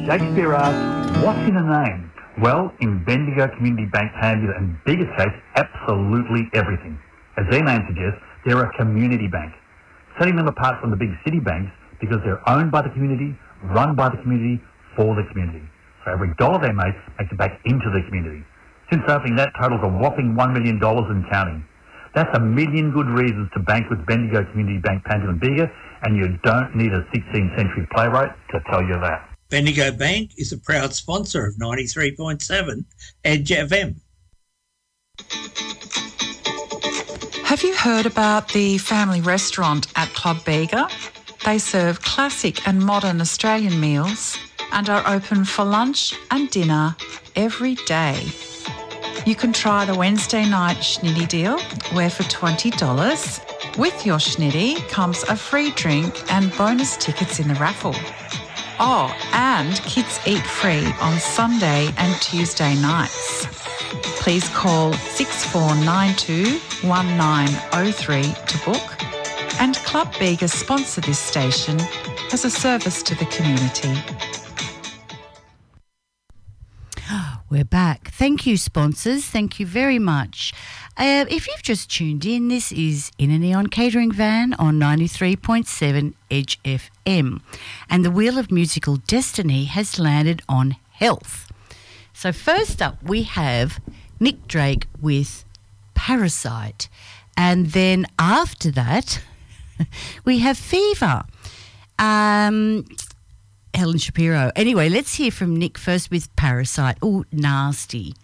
Shakespeare asks, what's in a name? Well, in Bendigo Community Bank Panmure and Bega's case, absolutely everything. As their name suggests, they're a community bank, setting them apart from the big city banks because they're owned by the community, run by the community, for the community. So every dollar they make makes it back into the community. Since opening, that totals a whopping $1 million and counting. That's a million good reasons to bank with Bendigo Community Bank Panmure and Bega, and you don't need a 16th century playwright to tell you that. Bendigo Bank is a proud sponsor of 93.7 Edge FM. Have you heard about the family restaurant at Club Bega? They serve classic and modern Australian meals and are open for lunch and dinner every day. You can try the Wednesday night schnitty deal, where for $20, with your schnitty comes a free drink and bonus tickets in the raffle. Oh, and kids eat free on Sunday and Tuesday nights. Please call 6492 1903 to book. And Club Bega sponsor this station as a service to the community. We're back. Thank you, sponsors. Thank you very much. If you've just tuned in, this is In a Neon Catering Van on 93.7 Edge FM. And the Wheel of Musical Destiny has landed on health. So first up, we have Nick Drake with Parasite. And then after that, we have Fever. Helen Shapiro. Anyway, let's hear from Nick first with Parasite. Oh, nasty.